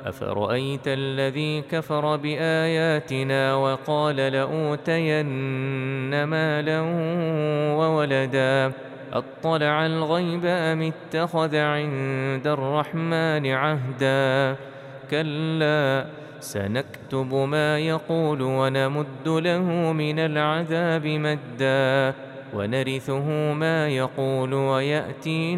أفرأيت الذي كفر بآياتنا وقال لأوتين مالا وولدا أطلع الغيب أم اتخذ عند الرحمن عهدا كلا سنكتب ما يقول ونمد له من العذاب مدا ونرثه ما يقول ويأتينا